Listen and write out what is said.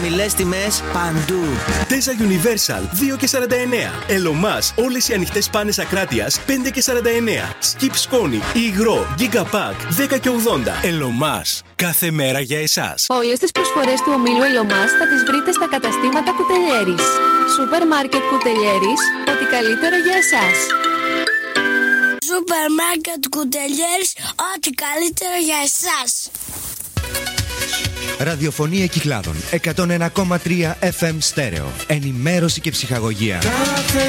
Χαμηλές τιμές παντού. Τέζα Universal 2 και 49. Ελομάς όλες οι ανοιχτές πάνες Ακράτειας 5 και 49. Skip σκόνη υγρό Giga Pack 10 και 80. Ελομάς. Κάθε μέρα για εσάς. Όλες τις προσφορές του ομίλου Ελομάς θα τις βρείτε στα καταστήματα Κουτελιέρης. Σούπερ μάρκετ Κουτελιέρης, ό,τι καλύτερο για εσάς. Σούπερ μάρκετ Κουτελιέρης, ό,τι καλύτερο για εσάς. Ραδιοφωνία Κυκλάδων 101,3 FM στέρεο. Ενημέρωση και ψυχαγωγία.